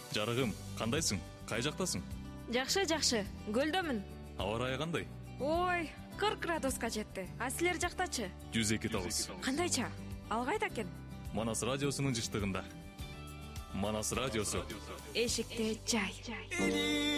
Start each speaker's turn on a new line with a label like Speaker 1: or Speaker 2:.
Speaker 1: Жарыгым, кандайсың? Кай жактасың?
Speaker 2: Жакшы, көлдөмүн.
Speaker 1: Аба ырайы кандай?
Speaker 2: Ой, 40 градуска жетти. А силер жактачы?
Speaker 1: 102.9.
Speaker 2: Кандайча? Ал кайда экен?
Speaker 1: Манас радиосунун жыштыгында. Манас радиосу.
Speaker 2: Эшикте жай.